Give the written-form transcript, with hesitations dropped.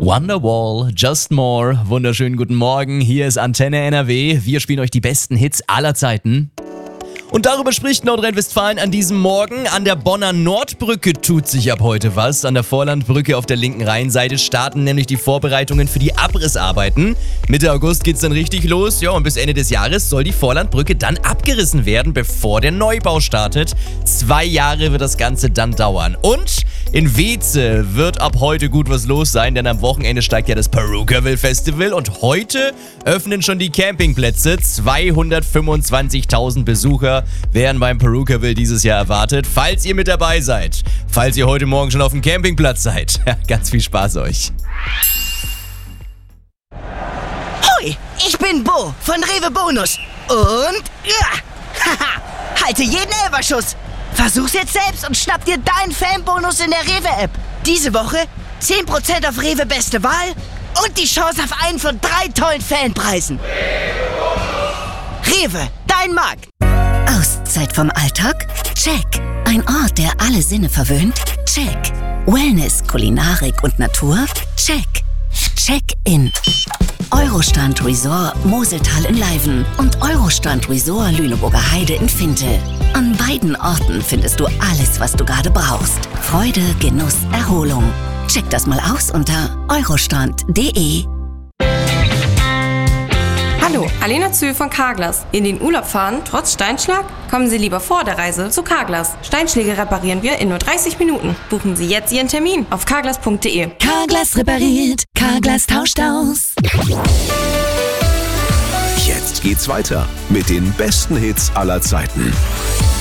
Wonderwall, Just More, wunderschönen guten Morgen, hier ist Antenne NRW, wir spielen euch die besten Hits aller Zeiten. Und darüber spricht Nordrhein-Westfalen an diesem Morgen. An der Bonner Nordbrücke tut sich ab heute was. An der Vorlandbrücke auf der linken Rheinseite starten nämlich die Vorbereitungen für die Abrissarbeiten. Mitte August geht's dann richtig los. Ja, und bis Ende des Jahres soll die Vorlandbrücke dann abgerissen werden, bevor der Neubau startet. 2 Jahre wird das Ganze dann dauern. Und in Weeze wird ab heute gut was los sein, denn am Wochenende steigt ja das Purookerville Festival und heute öffnen schon die Campingplätze. 225.000 Besucher werden beim Purookerville dieses Jahr erwartet. Falls ihr mit dabei seid, falls ihr heute Morgen schon auf dem Campingplatz seid, ganz viel Spaß euch. Hoi, ich bin Bo von Rewe Bonus und halte jeden Elferschuss. Versuch's jetzt selbst und schnapp dir deinen Fanbonus in der Rewe-App. Diese Woche 10% auf Rewe Beste Wahl und die Chance auf einen von 3 tollen Fanpreisen. Rewe, dein Markt. Auszeit vom Alltag? Check. Ein Ort, der alle Sinne verwöhnt? Check. Wellness, Kulinarik und Natur? Check. Check-in. Eurostrand Resort Moseltal in Leiven und Eurostrand Resort Lüneburger Heide in Finte. An beiden Orten findest du alles, was du gerade brauchst. Freude, Genuss, Erholung. Check das mal aus unter eurostrand.de. Hallo, Alena Zühl von Carglass. In den Urlaub fahren, trotz Steinschlag? Kommen Sie lieber vor der Reise zu Carglass. Steinschläge reparieren wir in nur 30 Minuten. Buchen Sie jetzt Ihren Termin auf carglass.de. Carglass repariert, Carglass tauscht aus. Jetzt geht's weiter mit den besten Hits aller Zeiten.